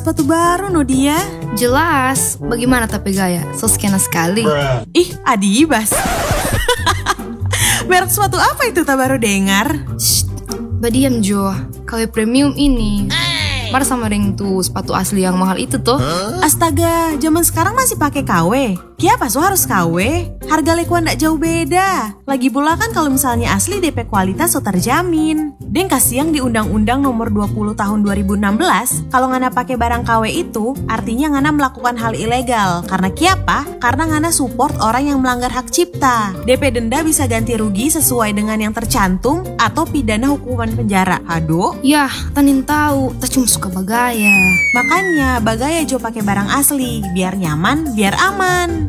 sepatu baru no dia. Jelas, bagaimana tapi gaya? So skena sekali. Ih, Adibas. Merek sepatu apa itu tak baru dengar? Shh, badiam Jo, KW Premium ini. Mar sama ring tuh sepatu asli yang mahal itu tuh. Astaga, zaman sekarang masih pakai KW. Kiapa so harus KW? Harga lekuan ndak jauh beda. Lagi pula kan kalau misalnya asli DP kualitas so terjamin. Deng kasiang di Undang-Undang Nomor 20 Tahun 2016, kalau ngana pakai barang KW itu, artinya ngana melakukan hal ilegal. Karena kiapa? Karena ngana support orang yang melanggar hak cipta. DP denda bisa ganti rugi sesuai dengan yang tercantum atau pidana hukuman penjara. Aduh. Yah, tanin tahu, tak cuma suka bagaya. Makanya bagaya jo pakai barang asli, biar nyaman, biar aman.